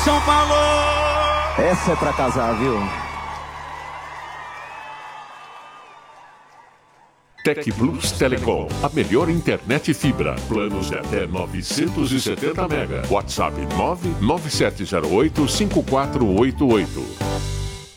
São Paulo! Essa é pra casar, viu? Tec Plus Telecom, a melhor internet fibra. Planos de até 970 mega. WhatsApp 99708-5488.